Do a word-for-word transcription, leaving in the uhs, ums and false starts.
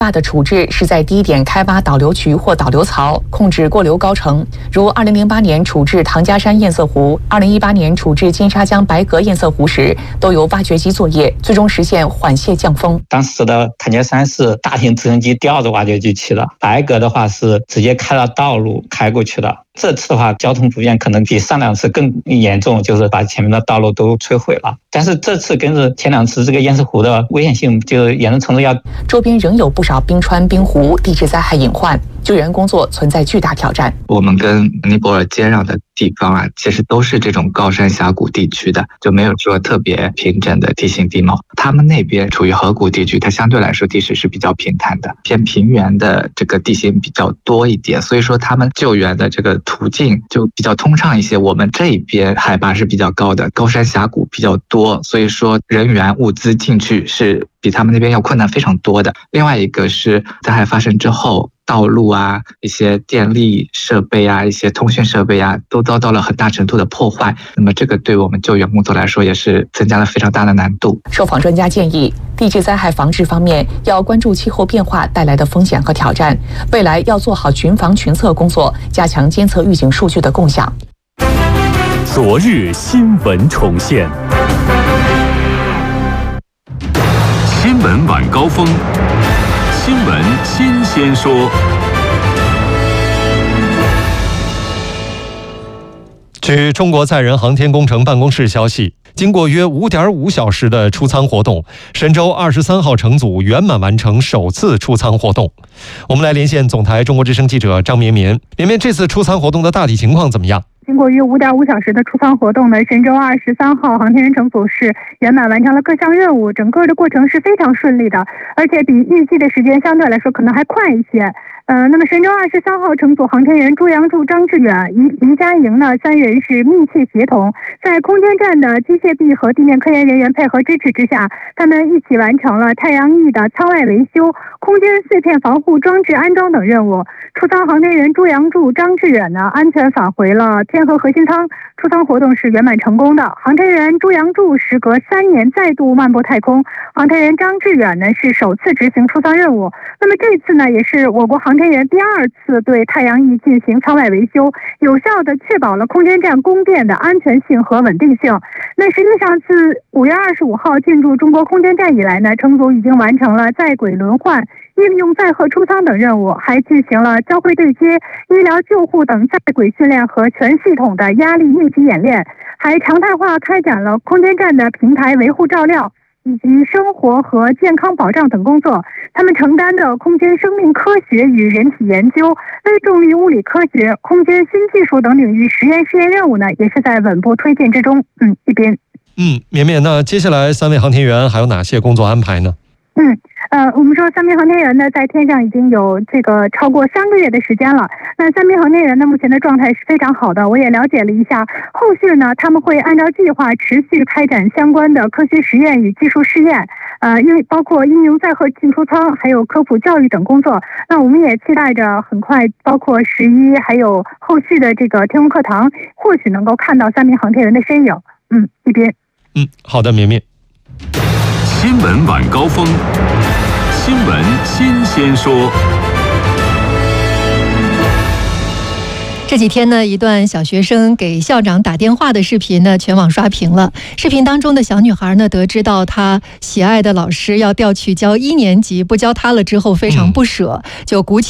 大的处置是在低点开挖导流渠或导流槽，控制过流高程。如二零零八年处置唐家山堰塞湖，二零一八年处置金沙江白阁堰塞湖时，都由挖掘机作业，最终实现缓泄降风。 当时的唐家山是大型直升机吊着挖掘机去的，白阁的话是直接开了道路开过去的。这次的话，交通不便可能比上两次更严重，就是把前面的道路都摧毁了。但是这次跟着前两次，这个堰塞湖的危险性就严重程度要。 周边仍有不少冰川、冰湖、地质灾害隐患，救援工作存在巨大挑战。 我们跟尼泊尔接壤的地方啊，其实都是这种高山峡谷地区的，就没有说特别平整的地形地貌。他们那边处于河谷地区，它相对来说地势是比较平坦的，偏平原的这个地形比较多一点，所以说他们救援的这个途径就比较通畅一些。我们这边海拔是比较高的，高山峡谷比较多，所以说人员物资进去是比他们那边要困难非常多的。另外一个是灾害发生之后，道路啊、一些电力设备啊、一些通讯设备啊，都遭到了很大程度的破坏。那么这个对我们救援工作来说，也是增加了非常大的难度。 受访专家建议，地质灾害防治方面要关注气候变化带来的风险和挑战，未来要做好群防群测工作，加强监测预警数据的共享。 昨日新闻重现，新闻晚高峰，新闻新鲜说。 据中国载人航天工程办公室消息，经过约 五点五小时的出舱活动，神舟二十三号乘组圆满完成首次出舱活动。我们来连线总台中国之声记者张绵绵。绵绵，这次出舱活动的大体情况怎么样？ 经过约 五点五小时的出舱活动呢，神舟二十三号航天员乘组是圆满完成了各项任务，整个的过程是非常顺利的，而且比预计的时间相对来说可能还快一些。呃，那么神舟二十三号乘组航天员朱杨柱、张志远、于于佳莹呢三人是密切协同，在空间站的机械臂和地面科研人员配合支持之下，他们一起完成了太阳翼的舱外维修、空间碎片防护装置安装等任务。出舱航天员朱杨柱、张志远呢安全返回了天河核心舱，出舱活动是圆满成功的。航天员朱杨柱时隔三年再度漫步太空，航天员张志远呢是首次执行出舱任务。那么这次呢也是我国航天员第二次对太阳翼进行舱外维修，有效地确保了空间站供电的安全性和稳定性。那实际上自五月二十五号进入中国空间站以来呢，乘组已经完成了在轨轮换、应用载荷出舱等任务，还进行了交会对接、医疗救护等在轨训练和全系统的压力应急演练，还常态化开展了空间站的平台维护照料以及生活和健康保障等工作。他们承担的空间生命科学与人体研究、微重力物理科学、空间新技术等领域实验试验任务呢，也是在稳步推进之中。嗯，一边。 嗯，绵绵，那接下来三位航天员还有哪些工作安排呢？ 嗯，呃，我们说三名航天员呢，在天上已经有这个超过三个月的时间了。那三名航天员呢，目前的状态是非常好的。我也了解了一下，后续呢，他们会按照计划持续开展相关的科学实验与技术试验，呃，因为包括应用载荷进出舱，还有科普教育等工作。那我们也期待着很快，包括十一还有后续的这个天文课堂，或许能够看到三名航天员的身影。嗯，一边。 嗯，好的，绵绵。 新闻晚高峰，新闻新鲜说。 这几天呢，一段小学生给校长打电话的视频呢，全网刷屏了。视频当中的小女孩呢，得知到她喜爱的老师要调去教一年级，不教她了之后，非常不舍，就鼓起